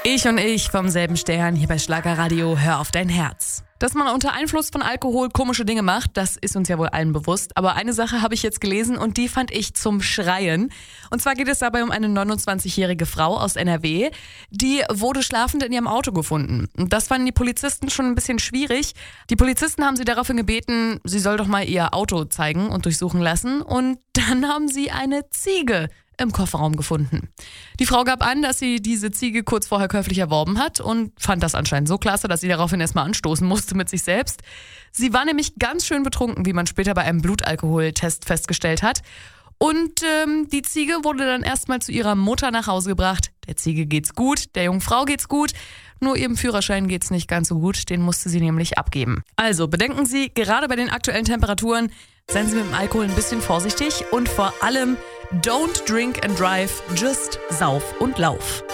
Ich vom selben Stern hier bei Schlagerradio, hör auf dein Herz. Dass man unter Einfluss von Alkohol komische Dinge macht, das ist uns ja wohl allen bewusst. Aber eine Sache habe ich jetzt gelesen und die fand ich zum Schreien. Und zwar geht es dabei um eine 29-jährige Frau aus NRW. Die wurde schlafend in ihrem Auto gefunden. Und das fanden die Polizisten schon ein bisschen schwierig. Die Polizisten haben sie daraufhin gebeten, sie soll doch mal ihr Auto zeigen und durchsuchen lassen. Und dann haben sie eine Ziege im Kofferraum gefunden. Die Frau gab an, dass sie diese Ziege kurz vorher käuflich erworben hat und fand das anscheinend so klasse, dass sie daraufhin erstmal anstoßen musste mit sich selbst. Sie war nämlich ganz schön betrunken, wie man später bei einem Blutalkoholtest festgestellt hat. Und die Ziege wurde dann erstmal zu ihrer Mutter nach Hause gebracht. Der Ziege geht's gut, der jungen Frau geht's gut, nur ihrem Führerschein geht's nicht ganz so gut, den musste sie nämlich abgeben. Also bedenken Sie, gerade bei den aktuellen Temperaturen, seien Sie mit dem Alkohol ein bisschen vorsichtig und vor allem don't drink and drive, just sauf und lauf.